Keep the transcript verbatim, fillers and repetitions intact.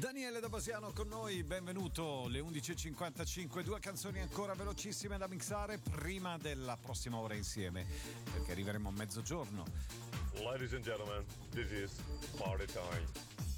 Daniele da Basiano con noi, benvenuto. Le undici e cinquantacinque, due canzoni ancora velocissime da mixare prima della prossima ora insieme, perché arriveremo a mezzogiorno. Ladies and gentlemen, this is party time.